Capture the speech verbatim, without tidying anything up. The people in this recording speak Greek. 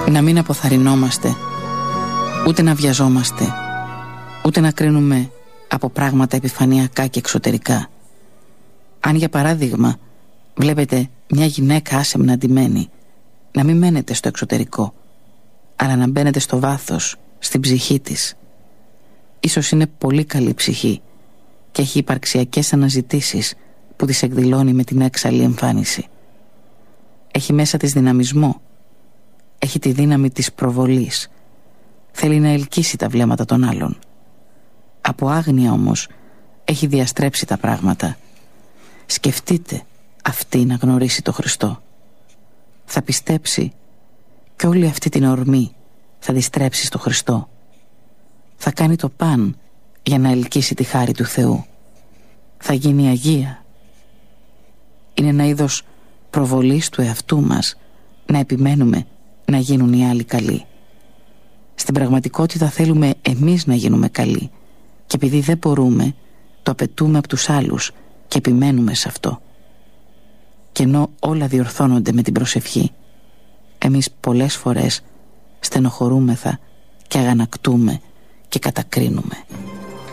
Να μην αποθαρρυνόμαστε, ούτε να βιαζόμαστε, ούτε να κρίνουμε από πράγματα επιφανειακά και εξωτερικά. Αν για παράδειγμα βλέπετε μια γυναίκα άσεμνα ντυμένη, να μην μένετε στο εξωτερικό, αλλά να μπαίνετε στο βάθος, στην ψυχή της. Ίσως είναι πολύ καλή ψυχή και έχει υπαρξιακές αναζητήσεις που τις εκδηλώνει με την έξαλλη εμφάνιση. Έχει μέσα της δυναμισμό, έχει τη δύναμη της προβολής, θέλει να ελκύσει τα βλέμματα των άλλων. Από άγνοια όμως έχει διαστρέψει τα πράγματα. Σκεφτείτε αυτή να γνωρίσει το Χριστό. Θα πιστέψει και όλη αυτή την ορμή θα τη στρέψει στο Χριστό. Θα κάνει το παν για να ελκύσει τη χάρη του Θεού. Θα γίνει Αγία. Είναι ένα είδος προβολής του εαυτού μας να επιμένουμε να γίνουν οι άλλοι καλοί. Στην πραγματικότητα θέλουμε εμείς να γίνουμε καλοί και επειδή δεν μπορούμε, το απαιτούμε από τους άλλους και επιμένουμε σε αυτό. Και ενώ όλα διορθώνονται με την προσευχή, εμείς πολλές φορές στενοχωρούμεθα και αγανακτούμε και κατακρίνουμε.